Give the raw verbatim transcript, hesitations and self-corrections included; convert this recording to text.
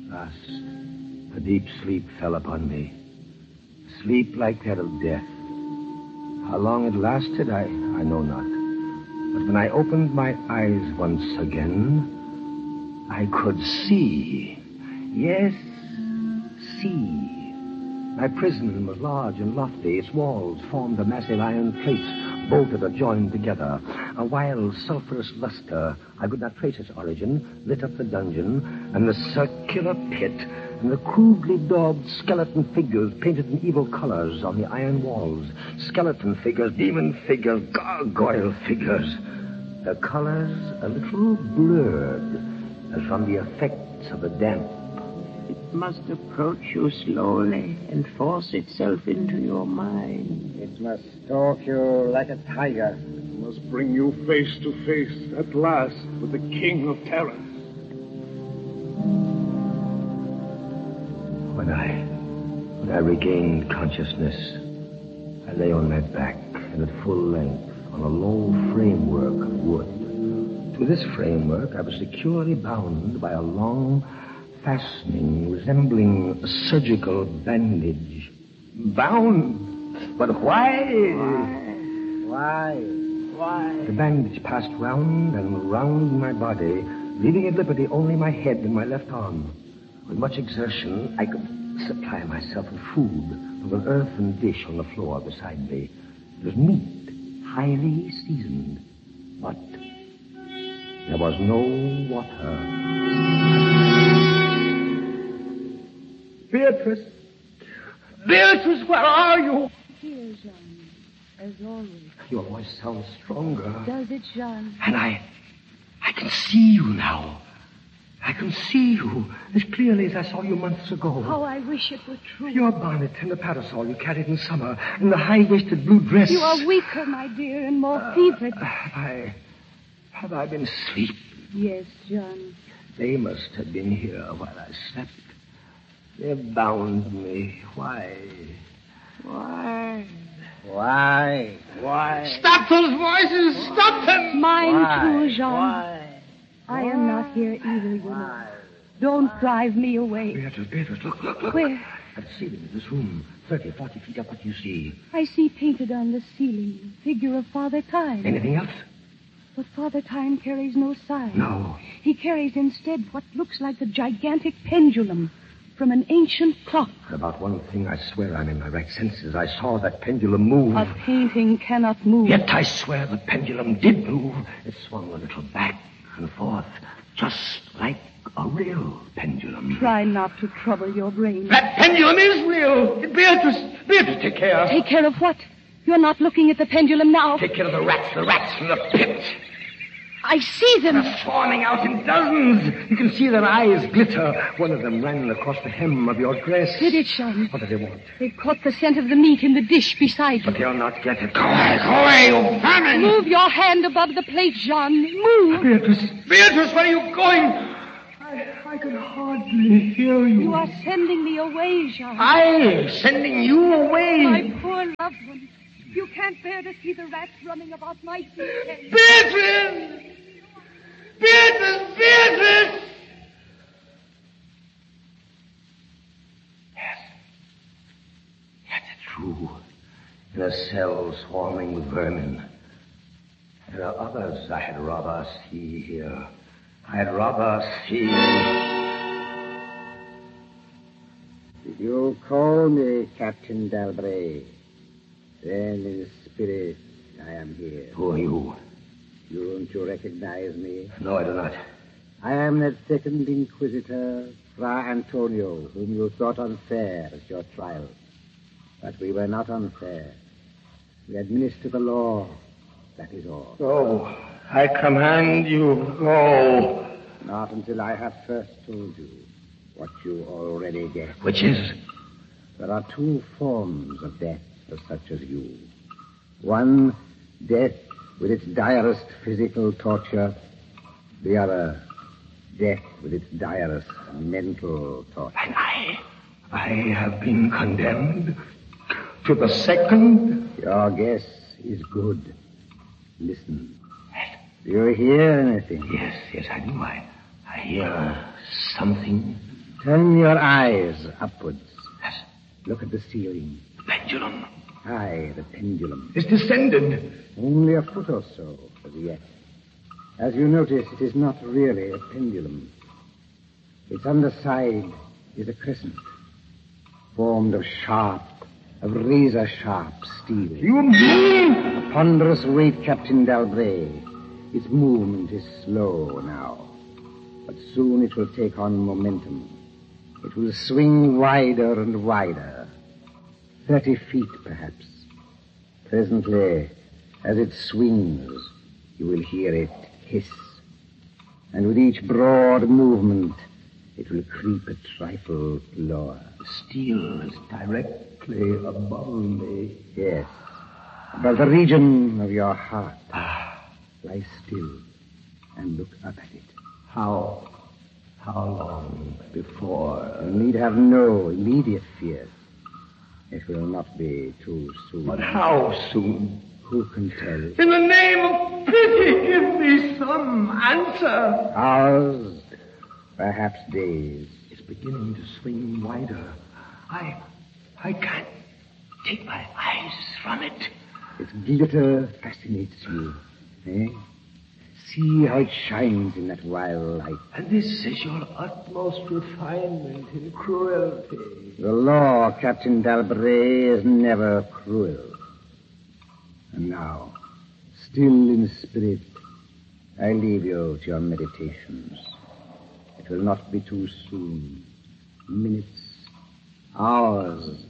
last, a deep sleep fell upon me. Sleep like that of death. How long it lasted, I, I know not. But when I opened my eyes once again, I could see. Yes, see. My prison was large and lofty. Its walls formed of massive iron plates, bolted or joined together. A wild, sulphurous luster, I could not trace its origin, lit up the dungeon, and the circular pit, and the crudely daubed skeleton figures painted in evil colors on the iron walls. Skeleton figures, demon figures, gargoyle figures. The colors a little blurred, as from the effects of the damp. It must approach you slowly and force itself into your mind. It must stalk you like a tiger. It must bring you face to face, at last, with the King of Terror. When I, when I regained consciousness, I lay on my back and at full length on a low framework of wood. To this framework, I was securely bound by a long fastening resembling a surgical bandage. Bound? But why? Why? Why? The bandage passed round and round my body, leaving at liberty only my head and my left arm. With much exertion, I could supply myself with food from an earthen dish on the floor beside me. It was meat, highly seasoned, but there was no water. Beatrice! Beatrice, where are you? Here, Jean, as always. Your voice sounds stronger. Does it, Jean? And I... I can see you now. I can see you as clearly as I saw you months ago. How I wish it were true. Your bonnet and the parasol you carried in summer, and the high-waisted blue dress. You are weaker, my dear, and more uh, fevered. Have I... Have I been asleep? Yes, Jean. They must have been here while I slept. They bound me. Why? Why? Why? Why? Stop those voices! Stop them! Mine Why? too, Jean. Why? I am not here either, you know. Don't drive me away. Beatrice, Beatrice, look, look, look. Where? At the ceiling of this room, thirty, forty feet up, what do you see? I see painted on the ceiling the figure of Father Time. Anything else? But Father Time carries no sign. No. He carries instead what looks like a gigantic pendulum from an ancient clock. About one thing, I swear I'm in my right senses. I saw that pendulum move. A painting cannot move. Yet I swear the pendulum did move. It swung a little back and forth, just like a real pendulum. Try not to trouble your brain. That pendulum is real. Beatrice, Beatrice, take care. Take care of what? You're not looking at the pendulum now. Take care of the rats, the rats from the pit. I see them. They're swarming out in dozens. You can see their eyes glitter. One of them ran across the hem of your dress. Did it, Sean? What do they want? They've caught the scent of the meat in the dish beside you. But they'll not get it. Go away, go away, you vermin! Move your hand above the plate, Jean. Move. Beatrice, Beatrice, where are you going? I, I can hardly hear you. You are sending me away, Jean. I sending you away? My poor loved one. You can't bear to see the rats running about my feet. Beatrice! Beatrice! Beatrice! Yes. Yes, it's true. In a cell swarming with vermin. There are others I had rather see here. I had rather see... Did you call me, Captain Dalbray? Then in spirit, I am here. Who are you? Don't you recognize me? No, I do not. I am that second inquisitor, Fra Antonio, whom you thought unfair at your trial. But we were not unfair. We administer the law, that is all. Go. I command you, go. Not until I have first told you what you already guess. Which is? There are two forms of death for such as you. One, death with its direst physical torture. The other, death with its direst mental torture. And I, I have been condemned to the second? Your guess is good. Listen. Do you hear anything? Yes, yes, I do. I, I hear something. Turn your eyes upwards. Yes. Look at the ceiling. The pendulum. Aye, the pendulum. It's descended. Only a foot or so as yet. As you notice, it is not really a pendulum. Its underside is a crescent, formed of sharp, of razor-sharp steel. You mean? A ponderous weight, Captain Dalbray. Its movement is slow now, but soon it will take on momentum. It will swing wider and wider, thirty feet perhaps. Presently, as it swings, you will hear it hiss, and with each broad movement, it will creep a trifle lower. The steel is directly above me. Yes, above the region of your heart. Ah. Lie still and look up at it. How, how long before? You need have no immediate fears. It will not be too soon. But how soon? Who can tell? In the name of pity, give me some answer. Hours, perhaps days. It's beginning to swing wider. I, I can't take my eyes from it. Its glitter fascinates you, eh? See how it shines in that wild light. And this is your utmost refinement in cruelty. The law, Captain Dalbray, is never cruel. And now, still in spirit, I leave you to your meditations. It will not be too soon. Minutes, hours,